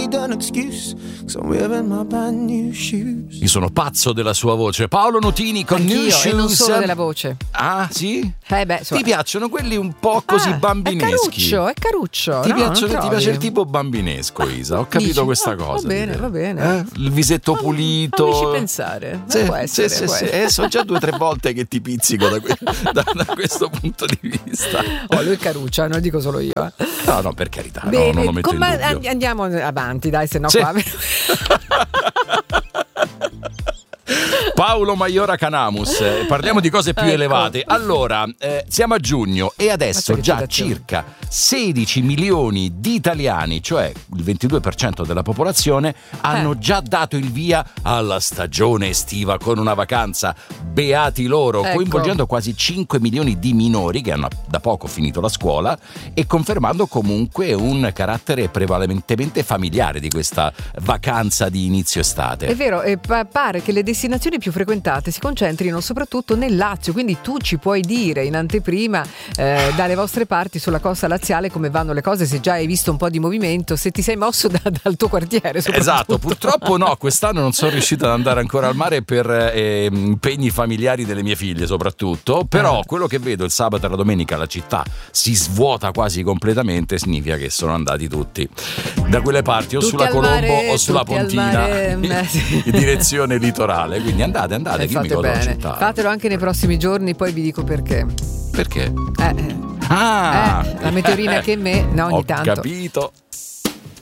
need an excuse, 'cause I'm wearing my brand new shoes. Io sono pazzo della sua voce. Paolo Nutini con Anch'io, New Shoes. e non solo della voce. Ah, sì? Insomma. Ti piacciono quelli un po' così bambineschi? È caruccio. Ti no, piace il tipo bambinesco, Isa? Ho capito Dici? questa cosa. Va bene. Il visetto pulito. Fammici pensare. Sì, può essere, sì, può sì. essere. Sono già 2 o 3 volte che ti pizzico da questo punto di vista. Lui è caruccio, non lo dico solo io. No, per carità, Bene, non lo metto in dubbio. Andiamo avanti, dai, se no Sì. qua. Paolo Maiora Canamus, parliamo di cose più elevate. Allora, siamo a giugno e adesso già circa 16 milioni di italiani, cioè il 22% della popolazione, hanno già dato il via alla stagione estiva con una vacanza. Beati loro, coinvolgendo quasi 5 milioni di minori che hanno da poco finito la scuola e confermando comunque un carattere prevalentemente familiare di questa vacanza di inizio estate. È vero, pare che le destinazioni più frequentate si concentrino soprattutto nel Lazio, quindi tu ci puoi dire in anteprima dalle vostre parti sulla costa laziale come vanno le cose, se già hai visto un po' di movimento, se ti sei mosso dal tuo quartiere soprattutto. Esatto, purtroppo no, quest'anno non sono riuscito ad andare ancora al mare per impegni familiari delle mie figlie soprattutto, però quello che vedo il sabato e la domenica la città si svuota quasi completamente, significa che sono andati tutti da quelle parti o tutti sulla Colombo mare, o sulla Pontina in direzione litorale, quindi andate che mi godo la città. Fatelo anche nei prossimi giorni, poi vi dico perché. Perché? La meteorina che me, no, ogni ho tanto. Capito.